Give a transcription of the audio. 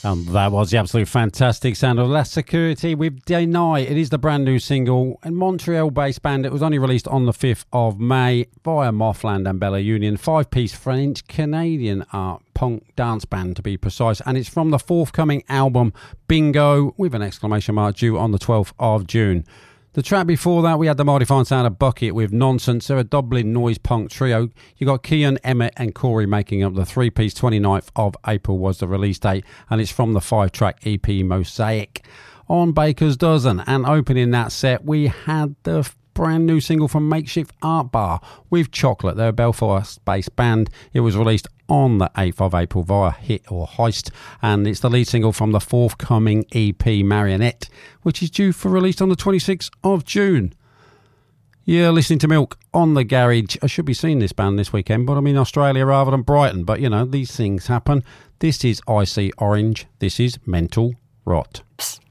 That was the absolute fantastic sound of La Security with Deny. It is the brand new single, and Montreal-based band. It was only released on the 5th of May via Mothland and Bella Union. 5-piece French-Canadian art punk dance band, to be precise, and it's from the forthcoming album Bingo, with an exclamation mark, due on the 12th of June. The track before that, we had the mighty fine sound of Bucket with Nonsense. They're a Dublin noise punk trio. You got Kian, Emmett and Corey making up the 3-piece. 29th of April was the release date, and it's from the 5-track EP Mosaic on Baker's Dozen. And opening that set, we had the brand new single from Makeshift Art Bar with Chocolate. They're a Belfast-based band. It was released on the 8th of April via Hit or Heist, and it's the lead single from the forthcoming EP Marionette, which is due for release on the 26th of June. You're listening to Milk on the Garage. I should be seeing this band this weekend, but I'm in Australia rather than Brighton. But, you know, these things happen. This is Icy Orange. This is Mental Rot. Psst.